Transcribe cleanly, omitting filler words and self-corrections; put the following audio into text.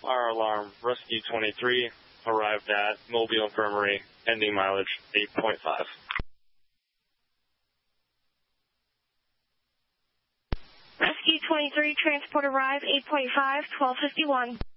Fire alarm, Rescue 23, arrived at Mobile Infirmary, ending mileage 8.5. Rescue 23, transport arrived 8.5, 1251.